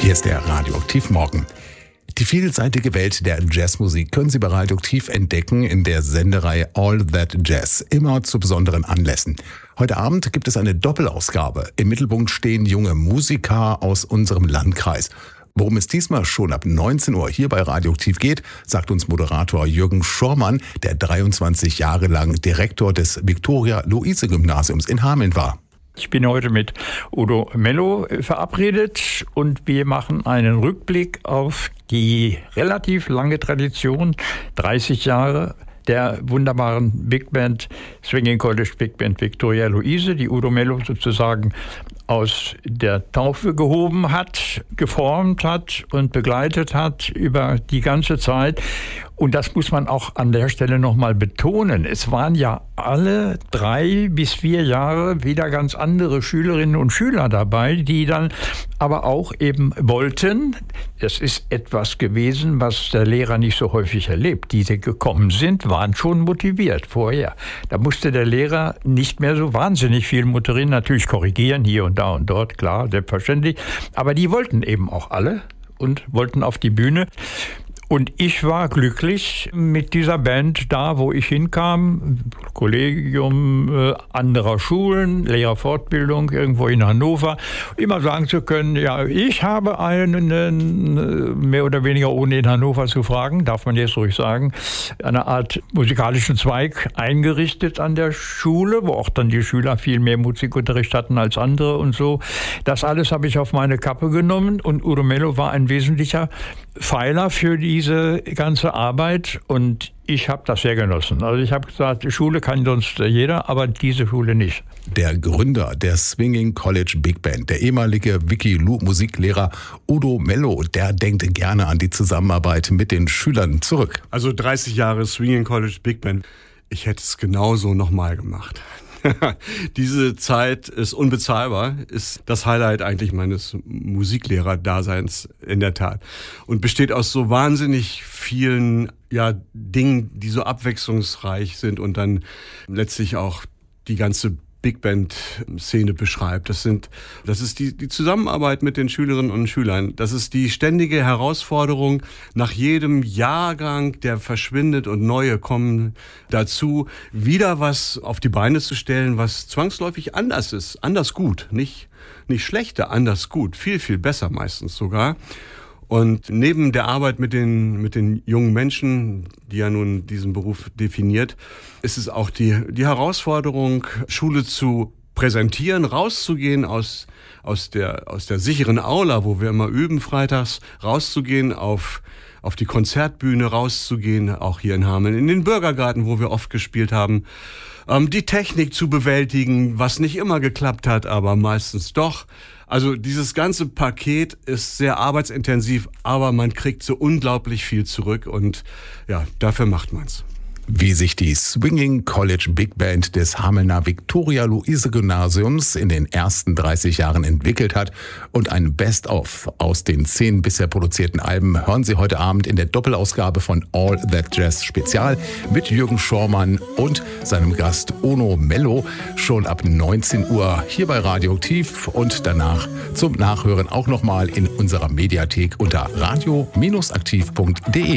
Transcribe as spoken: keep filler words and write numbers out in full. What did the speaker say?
Hier ist der Radioaktiv Morgen. Die vielseitige Welt der Jazzmusik können Sie bei Radioaktiv entdecken in der Sendereihe All That Jazz, immer zu besonderen Anlässen. Heute Abend gibt es eine Doppelausgabe. Im Mittelpunkt stehen junge Musiker aus unserem Landkreis. Worum es diesmal schon ab neunzehn Uhr hier bei Radioaktiv geht, sagt uns Moderator Jürgen Schormann, der dreiundzwanzig Jahre lang Direktor des Viktoria-Luise-Gymnasiums in Hameln war. Ich bin heute mit Udo Mello verabredet und wir machen einen Rückblick auf die relativ lange Tradition, dreißig Jahre der wunderbaren Big Band, Swinging College Big Band Viktoria-Luise, die Udo Mello sozusagen aus der Taufe gehoben hat, geformt hat und begleitet hat über die ganze Zeit. Und das muss man auch an der Stelle nochmal betonen. Es waren ja alle drei bis vier Jahre wieder ganz andere Schülerinnen und Schüler dabei, die dann aber auch eben wollten. Das ist etwas gewesen, was der Lehrer nicht so häufig erlebt. Die, die gekommen sind, waren schon motiviert vorher. Da musste der Lehrer nicht mehr so wahnsinnig viel motorieren, natürlich korrigieren hier und da und dort, klar, selbstverständlich. Aber die wollten eben auch alle und wollten auf die Bühne. Und ich war glücklich mit dieser Band da, wo ich hinkam, Kollegium äh, anderer Schulen, Lehrerfortbildung irgendwo in Hannover, immer sagen zu können, ja, ich habe einen, mehr oder weniger ohne in Hannover zu fragen, darf man jetzt ruhig sagen, eine Art musikalischen Zweig eingerichtet an der Schule, wo auch dann die Schüler viel mehr Musikunterricht hatten als andere und so. Das alles habe ich auf meine Kappe genommen und Udo Mello war ein wesentlicher Pfeiler für diese ganze Arbeit und ich habe das sehr genossen. Also ich habe gesagt, Schule kann sonst jeder, aber diese Schule nicht. Der Gründer der Swinging College Big Band, der ehemalige Wiki-Lu-Musiklehrer Udo Mello, der denkt gerne an die Zusammenarbeit mit den Schülern zurück. Also dreißig Jahre Swinging College Big Band, ich hätte es genauso nochmal gemacht. Diese Zeit ist unbezahlbar, ist das Highlight eigentlich meines Musiklehrer-Daseins in der Tat. Und besteht aus so wahnsinnig vielen ja, Dingen, die so abwechslungsreich sind und dann letztlich auch die ganze Big Band-Szene beschreibt. Das sind, das ist die, die Zusammenarbeit mit den Schülerinnen und Schülern. Das ist die ständige Herausforderung nach jedem Jahrgang, der verschwindet und neue kommen dazu, wieder was auf die Beine zu stellen, was zwangsläufig anders ist. Anders gut, nicht, nicht schlechter, anders gut. Viel, viel besser meistens sogar. Und neben der Arbeit mit den, mit den jungen Menschen, die ja nun diesen Beruf definiert, ist es auch die, die Herausforderung, Schule zu präsentieren, rauszugehen aus, aus der, aus der sicheren Aula, wo wir immer üben freitags, rauszugehen auf, auf die Konzertbühne, rauszugehen, auch hier in Hameln, in den Bürgergarten, wo wir oft gespielt haben, ähm, die Technik zu bewältigen, was nicht immer geklappt hat, aber meistens doch. Also dieses ganze Paket ist sehr arbeitsintensiv, aber man kriegt so unglaublich viel zurück und ja, dafür macht man's. Wie sich die Swinging College Big Band des Hamelner Viktoria-Luise-Gymnasiums in den ersten dreißig Jahren entwickelt hat und ein Best-of aus den zehn bisher produzierten Alben hören Sie heute Abend in der Doppelausgabe von All That Jazz Spezial mit Jürgen Schormann und seinem Gast Udo Mello schon ab neunzehn Uhr hier bei Radioaktiv und danach zum Nachhören auch nochmal in unserer Mediathek unter radio aktiv punkt de.